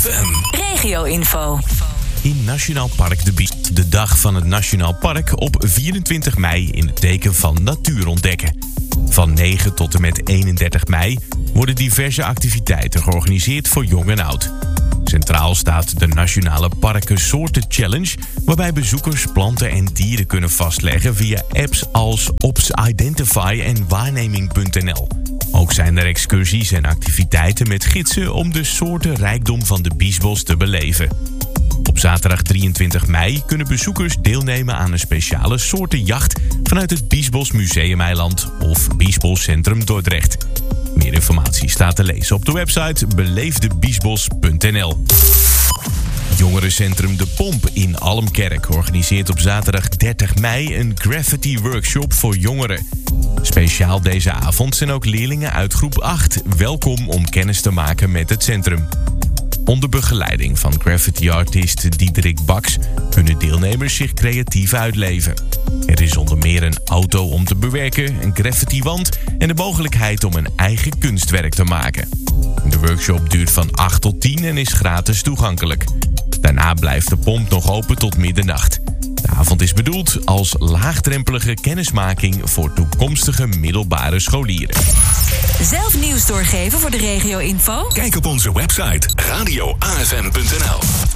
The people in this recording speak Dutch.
AFM. Regio-info. In Nationaal Park de Biesbos. De dag van het Nationaal Park op 24 mei in het teken van natuur ontdekken. Van 9 tot en met 31 mei worden diverse activiteiten georganiseerd voor jong en oud. Centraal staat de Nationale Parken Soorten Challenge, waarbij bezoekers planten en dieren kunnen vastleggen via apps als Ops Identify en waarneming.nl. Ook zijn er excursies en activiteiten met gidsen om de soortenrijkdom van de Biesbos te beleven. Op zaterdag 23 mei kunnen bezoekers deelnemen aan een speciale soortenjacht vanuit het Biesbos Museumeiland of Biesbos Centrum Dordrecht. Meer informatie staat te lezen op de website beleefdebiesbos.nl. Jongerencentrum De Pomp in Almkerk organiseert op zaterdag 30 mei een graffiti workshop voor jongeren. Speciaal deze avond zijn ook leerlingen uit groep 8 welkom om kennis te maken met het centrum. Onder begeleiding van graffiti-artiest Diederik Baks kunnen deelnemers zich creatief uitleven. Er is onder meer een auto om te bewerken, een graffiti-wand en de mogelijkheid om een eigen kunstwerk te maken. De workshop duurt van 8 tot 10 en is gratis toegankelijk. Daarna blijft de pomp nog open tot middernacht. De avond is bedoeld als laagdrempelige kennismaking voor toekomstige middelbare scholieren. Zelf nieuws doorgeven voor de regio-info? Kijk op onze website radioafm.nl.